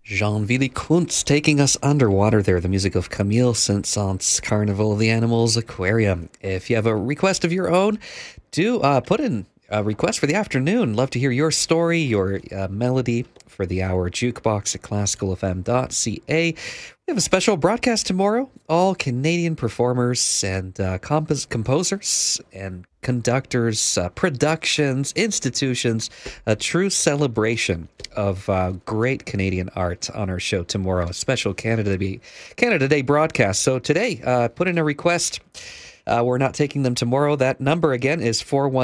Jean-Willy Kuntz taking us underwater there, the music of Camille Saint-Saëns' Carnival of the Animals Aquarium. If you have a request of your own, do put in a request for the afternoon. Love to hear your story, your melody for the hour. Jukebox at classicalfm.ca. We have a special broadcast tomorrow. All Canadian performers and composers and conductors, productions, institutions, a true celebration of great Canadian art on our show tomorrow. A special Canada Day broadcast. So today, put in a request. We're not taking them tomorrow. That number again is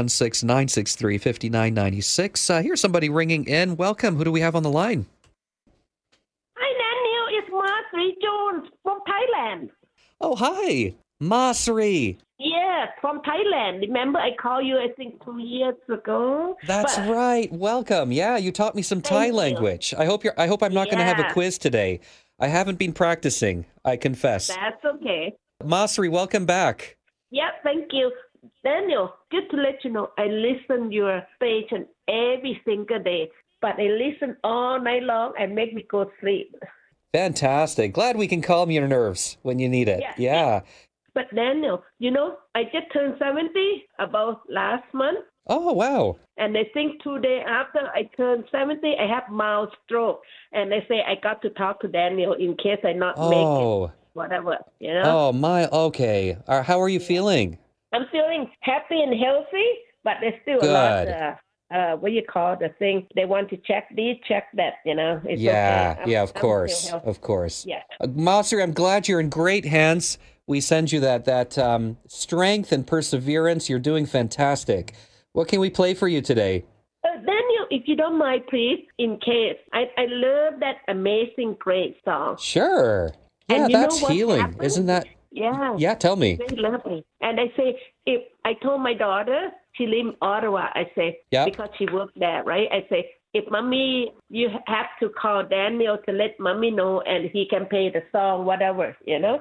416-963-5996. Here's somebody ringing in. Welcome. Who do we have on the line? Hi, Daniel. It's Marjorie Jones from Thailand. Oh, hi. Masri. Yes, from Thailand. Remember I called you, I think, 2 years ago? That's right. Welcome. Yeah, you taught me some Thai language. I hope I'm not going to have a quiz today. I haven't been practicing, I confess. That's okay. Masri, welcome back. Yeah, thank you. Daniel, just to let you know, I listen your station every single day, but I listen all night long and make me go sleep. Fantastic. Glad we can calm your nerves when you need it. Yeah. But Daniel, I just turned 70 about last month. Oh, wow. And I think 2 days after I turned 70, I have mild stroke. And they say I got to talk to Daniel in case I not make it. Whatever, Oh, okay. How are you feeling? I'm feeling happy and healthy, but there's still a lot of, what you call the thing, they want to check this, check that, It's okay. Of course. Of course. Yeah. Masri, I'm glad you're in great hands. We send you that strength and perseverance. You're doing fantastic. What can we play for you today? Daniel, if you don't mind, please, in case. I love that Amazing Grace song. Sure. Yeah, and that's healing. Happened? Isn't that? Yeah. Yeah, tell me. Very lovely. And I say, if I told my daughter, she lives in Ottawa, I say, because she worked there, right? I say, if mommy, you have to call Daniel to let mommy know and he can play the song, whatever,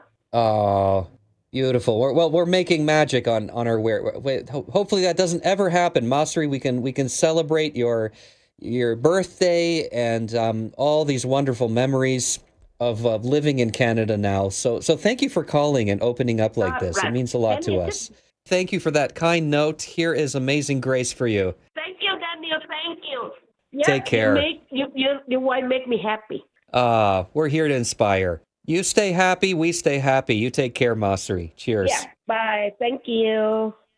Oh, beautiful. We're making magic on our wait. Hopefully that doesn't ever happen. Masri, we can celebrate your birthday and all these wonderful memories of living in Canada now. So thank you for calling and opening up like this. It means a lot to us. Thank you for that kind note. Here is Amazing Grace for you. Thank you, Daniel. Thank you. Yeah, take care. Your wife make me happy. We're here to inspire. You stay happy, we stay happy. You take care, Masri. Cheers. Yeah, bye. Thank you.